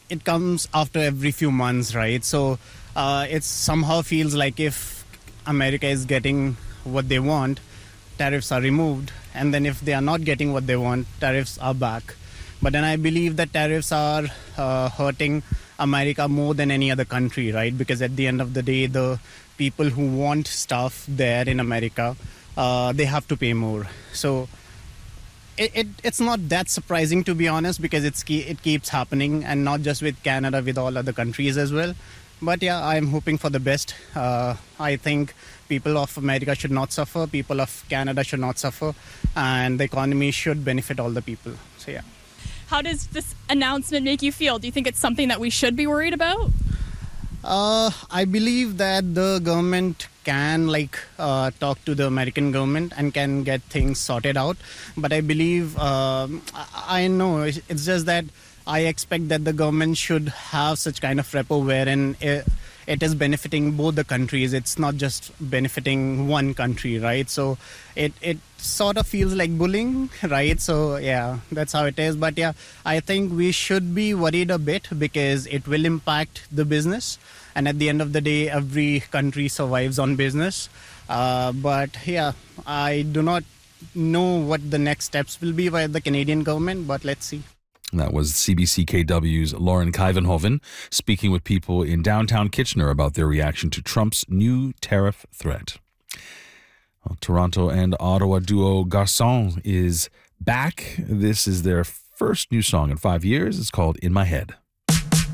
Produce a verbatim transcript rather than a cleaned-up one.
it comes after every few months, right? So uh, it somehow feels like if America is getting what they want, tariffs are removed, and then if they are not getting what they want, tariffs are back. But then I believe that tariffs are uh, hurting America more than any other country, right? Because at the end of the day, the people who want stuff there in America, uh, they have to pay more. So it, it it's not that surprising, to be honest, because it's it keeps happening, and not just with Canada, with all other countries as well. But yeah, I'm hoping for the best. Uh, I think people of America should not suffer, people of Canada should not suffer, and the economy should benefit all the people. So yeah. How does this announcement make you feel? Do you think it's something that we should be worried about? Uh, I believe that the government can like uh, talk to the American government and can get things sorted out. But I believe, um, I I know, it's just that I expect that the government should have such kind of repo wherein it, it is benefiting both the countries. It's not just benefiting one country, right? So it, it sort of feels like bullying, right? So yeah, that's how it is. But yeah, I think we should be worried a bit because it will impact the business. And at the end of the day, every country survives on business. Uh, but yeah, I do not know what the next steps will be by the Canadian government, but let's see. That was C B C K W's Lauren Kuyvenhoven speaking with people in downtown Kitchener about their reaction to Trump's new tariff threat. Well, Toronto and Ottawa duo Garçon is back. This is their first new song in five years. It's called In My Head.